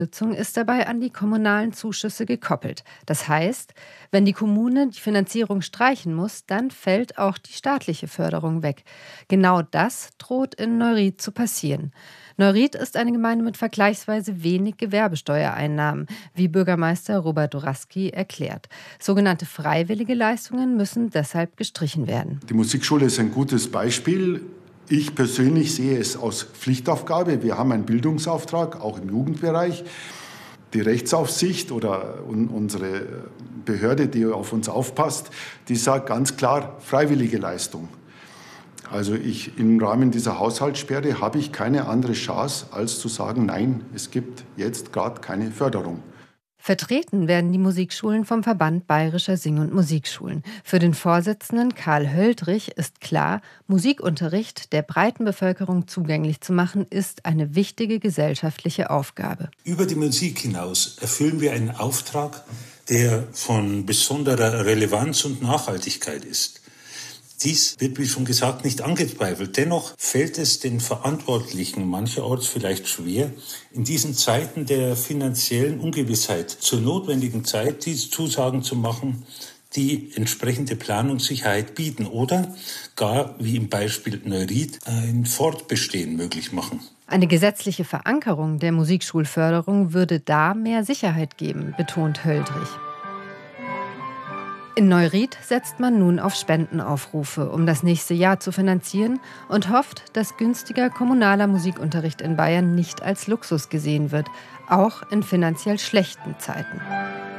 Unterstützung ist dabei an die kommunalen Zuschüsse gekoppelt. Das heißt, wenn die Kommune die Finanzierung streichen muss, dann fällt auch die staatliche Förderung weg. Genau das droht in Neuried zu passieren. Neuried ist eine Gemeinde mit vergleichsweise wenig Gewerbesteuereinnahmen, wie Bürgermeister Robert Doraski erklärt. Sogenannte freiwillige Leistungen müssen deshalb gestrichen werden. Die Musikschule ist ein gutes Beispiel. Ich persönlich sehe es als Pflichtaufgabe. Wir haben einen Bildungsauftrag, auch im Jugendbereich. Die Rechtsaufsicht oder unsere Behörde, die auf uns aufpasst, die sagt ganz klar, freiwillige Leistung. Also im Rahmen dieser Haushaltssperre habe ich keine andere Chance, als zu sagen, nein, es gibt jetzt gerade keine Förderung. Vertreten werden die Musikschulen vom Verband Bayerischer Sing- und Musikschulen. Für den Vorsitzenden Karl Höldrich ist klar, Musikunterricht der breiten Bevölkerung zugänglich zu machen, ist eine wichtige gesellschaftliche Aufgabe. Über die Musik hinaus erfüllen wir einen Auftrag, der von besonderer Relevanz und Nachhaltigkeit ist. Dies wird, wie schon gesagt, nicht angezweifelt. Dennoch fällt es den Verantwortlichen mancherorts vielleicht schwer, in diesen Zeiten der finanziellen Ungewissheit zur notwendigen Zeit diese Zusagen zu machen, die entsprechende Planungssicherheit bieten oder gar, wie im Beispiel Neuried, ein Fortbestehen möglich machen. Eine gesetzliche Verankerung der Musikschulförderung würde da mehr Sicherheit geben, betont Höldrich. In Neuried setzt man nun auf Spendenaufrufe, um das nächste Jahr zu finanzieren und hofft, dass günstiger kommunaler Musikunterricht in Bayern nicht als Luxus gesehen wird, auch in finanziell schlechten Zeiten.